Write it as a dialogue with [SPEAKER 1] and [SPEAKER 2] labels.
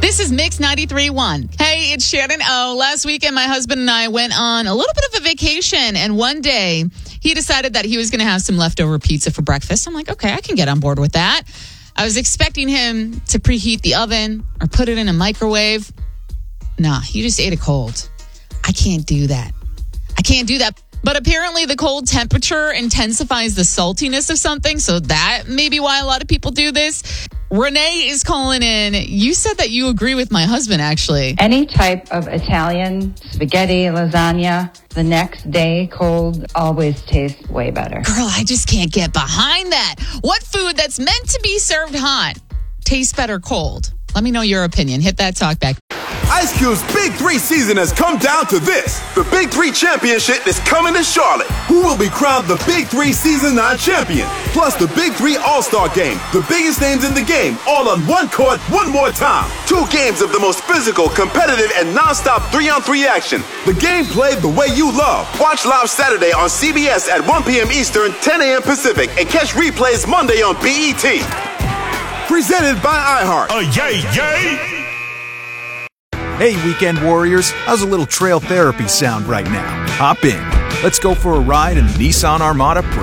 [SPEAKER 1] This is Mix 93.1. Hey, it's Shannon O. Last weekend, my husband and I went on a little bit of a vacation, and one day he decided that he was going to have some leftover pizza for breakfast. I'm like, okay, I can get on board with that. I was expecting him to preheat the oven or put it in a microwave. Nah, he just ate it cold. I can't do that. But apparently the cold temperature intensifies the saltiness of something, so that may be why a lot of people do this. Renee is calling in. You said that you agree with my husband, actually.
[SPEAKER 2] Any type of Italian, spaghetti, lasagna, the next day cold always tastes way better.
[SPEAKER 1] Girl, I just can't get behind that. What food that's meant to be served hot tastes better cold? Let me know your opinion. Hit that talk back.
[SPEAKER 3] Ice Cube's Big 3 season has come down to this. The Big 3 Championship is coming to Charlotte. Who will be crowned the Big 3 Season 9 champion? Plus the Big 3 All-Star Game. The biggest names in the game, all on one court, one more time. 2 games of the most physical, competitive, and non-stop 3-on-3 action. The game played the way you love. Watch live Saturday on CBS at 1 p.m. Eastern, 10 a.m. Pacific, and catch replays Monday on BET. Presented by iHeart.
[SPEAKER 4] Yay!
[SPEAKER 5] Hey, weekend warriors, how's a little trail therapy sound right now? Hop in. Let's go for a ride in the Nissan Armada Pro.